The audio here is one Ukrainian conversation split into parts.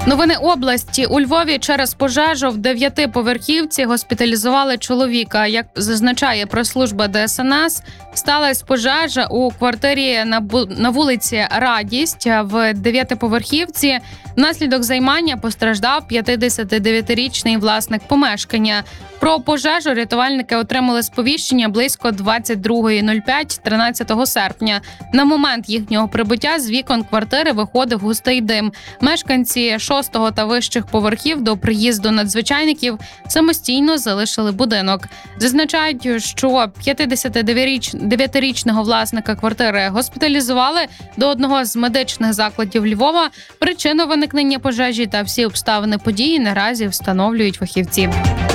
Новини області. У Львові через пожежу в 9-поверхівці госпіталізували чоловіка. Як зазначає прес-служба ДСНС, сталася пожежа у квартирі на вулиці Радість в 9-поверхівці. Внаслідок займання постраждав 59-річний власник помешкання. Про пожежу рятувальники отримали сповіщення близько 22:05 13 серпня. На момент їхнього прибуття з вікон квартири виходив густий дим. Мешканці 6-го та вищих поверхів до приїзду надзвичайників самостійно залишили будинок. Зазначають, що 59-річного власника квартири госпіталізували до одного з медичних закладів Львова. Причину виникнення пожежі та всі обставини події наразі встановлюють фахівці.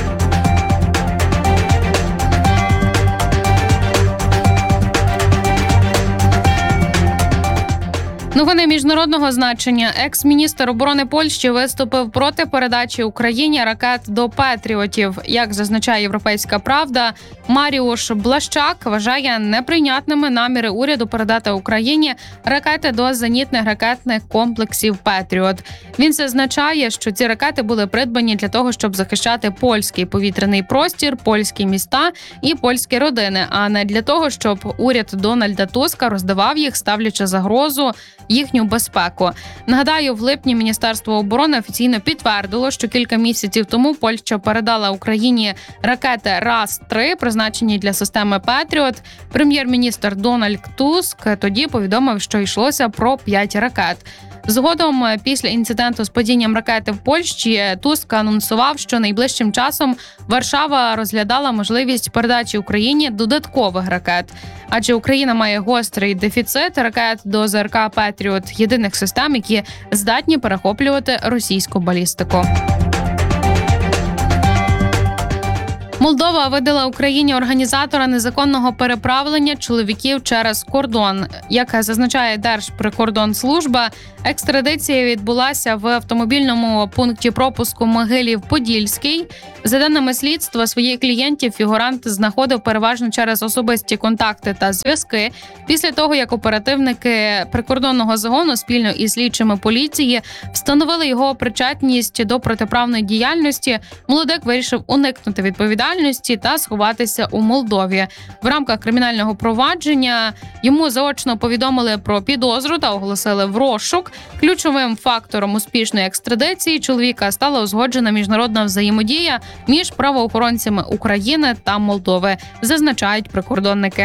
Новини міжнародного значення. Екс-міністр оборони Польщі виступив проти передачі Україні ракет до Петріотів. Як зазначає «Європейська правда», Маріуш Блащак вважає неприйнятними наміри уряду передати Україні ракети до зенітних ракетних комплексів «Петріот». Він зазначає, що ці ракети були придбані для того, щоб захищати польський повітряний простір, польські міста і польські родини, а не для того, щоб уряд Дональда Туска роздавав їх, ставлячи загрозу їхню безпеку. Нагадаю, в липні Міністерство оборони офіційно підтвердило, що кілька місяців тому Польща передала Україні ракети РАС-3, призначені для системи «Петріот». Прем'єр-міністр Дональд Туск тоді повідомив, що йшлося про 5 ракет. Згодом, після інциденту з падінням ракети в Польщі, Туск анонсував, що найближчим часом Варшава розглядала можливість передачі Україні додаткових ракет. Адже Україна має гострий дефіцит ракет до ЗРК «Петріот», єдиних систем, які здатні перехоплювати російську балістику. Молдова видала Україні організатора незаконного переправлення чоловіків через кордон. Як зазначає Держприкордонслужба, екстрадиція відбулася в автомобільному пункті пропуску Могилів-Подільський. За даними слідства, своїх клієнтів фігурант знаходив переважно через особисті контакти та зв'язки. Після того, як оперативники прикордонного загону спільно із слідчими поліції встановили його причетність до протиправної діяльності, молодик вирішив уникнути відповідальності та сховатися у Молдові. В рамках кримінального провадження йому заочно повідомили про підозру та оголосили в розшук. Ключовим фактором успішної екстрадиції чоловіка стала узгоджена міжнародна взаємодія між правоохоронцями України та Молдови, зазначають прикордонники.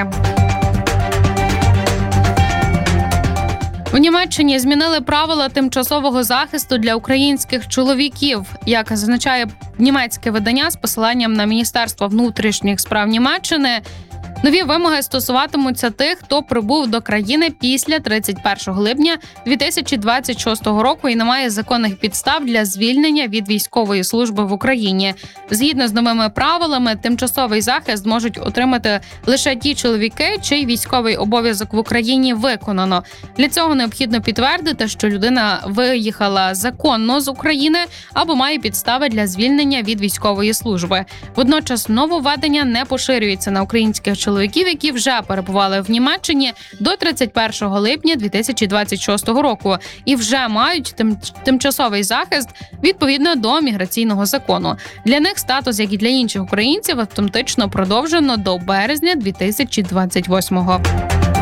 В Німеччині змінили правила тимчасового захисту для українських чоловіків. Як зазначає німецьке видання з посиланням на Міністерство внутрішніх справ Німеччини, нові вимоги стосуватимуться тих, хто прибув до країни після 31 липня 2026 року і не має законних підстав для звільнення від військової служби в Україні. Згідно з новими правилами, тимчасовий захист можуть отримати лише ті чоловіки, чий військовий обов'язок в Україні виконано. Для цього необхідно підтвердити, що людина виїхала законно з України або має підстави для звільнення від військової служби. Водночас нововведення не поширюється на українських чоловіків, які вже перебували в Німеччині до 31 липня 2026 року і вже мають тимчасовий захист відповідно до міграційного закону. Для них статус, як і для інших українців, автоматично продовжено до березня 2028-го.